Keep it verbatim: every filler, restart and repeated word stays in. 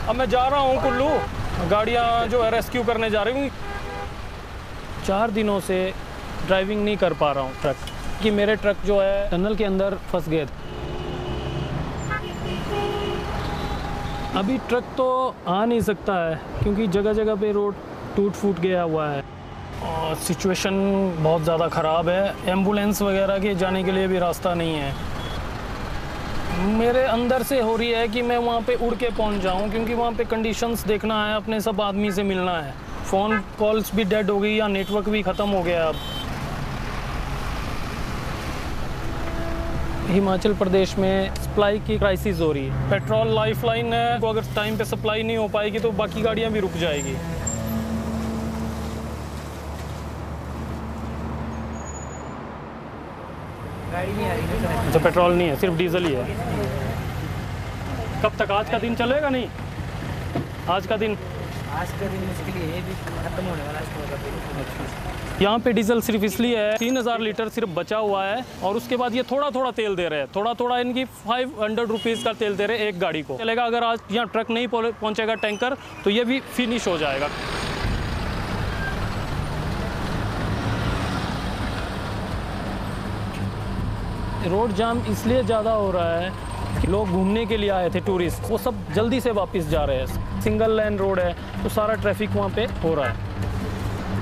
अब मैं जा रहा हूँ कुल्लू, गाड़ियाँ जो है रेस्क्यू करने जा रही हूँ। चार दिनों से ड्राइविंग नहीं कर पा रहा हूँ ट्रक कि मेरे ट्रक जो है टनल के अंदर फंस गए थे। अभी ट्रक तो आ नहीं सकता है क्योंकि जगह जगह पे रोड टूट फूट गया हुआ है और सिचुएशन बहुत ज़्यादा ख़राब है। एम्बुलेंस वगैरह के जाने के लिए भी रास्ता नहीं है। मेरे अंदर से हो रही है कि मैं वहाँ पे उड़ के पहुँच जाऊँ क्योंकि वहाँ पे कंडीशंस देखना है, अपने सब आदमी से मिलना है। फ़ोन कॉल्स भी डेड हो गई या नेटवर्क भी ख़त्म हो गया। अब हिमाचल प्रदेश में सप्लाई की क्राइसिस हो रही है। पेट्रोल लाइफलाइन है, तो अगर टाइम पे सप्लाई नहीं हो पाएगी तो बाकी गाड़ियाँ भी रुक जाएगी। गाड़ी नहीं आ रही तो पेट्रोल नहीं है, सिर्फ डीजल ही है। कब तक? आज का दिन चलेगा? नहीं, आज का दिन आज का दिन मुश्किल है, भी खत्म होने वाला है। यहाँ पे डीजल सिर्फ इसलिए है तीन हज़ार लीटर सिर्फ बचा हुआ है और उसके बाद ये थोड़ा थोड़ा तेल दे रहे हैं। थोड़ा थोड़ा इनकी फाइव हंड्रेड रुपीज़ का तेल दे रहे हैं एक गाड़ी को। चलेगा अगर आज यहाँ ट्रक नहीं पहुँचेगा टैंकर तो ये भी फिनिश हो जाएगा। रोड जाम इसलिए ज़्यादा हो रहा है कि लोग घूमने के लिए आए थे टूरिस्ट, वो सब जल्दी से वापस जा रहे हैं। सिंगल लाइन रोड है तो सारा ट्रैफिक वहाँ पे हो रहा है।